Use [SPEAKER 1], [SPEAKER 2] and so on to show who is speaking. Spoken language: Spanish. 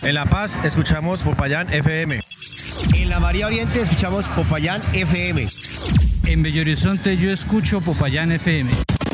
[SPEAKER 1] En La Paz escuchamos Popayán FM.
[SPEAKER 2] En la María Oriente escuchamos Popayán FM.
[SPEAKER 3] En Bello Horizonte yo escucho Popayán FM.